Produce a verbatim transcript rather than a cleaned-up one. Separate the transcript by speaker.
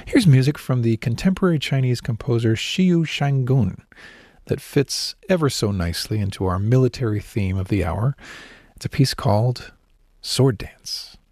Speaker 1: Here's music from the contemporary Chinese composer Xiu Shangun that fits ever so nicely into our military theme of the hour. It's a piece called Sword Dance.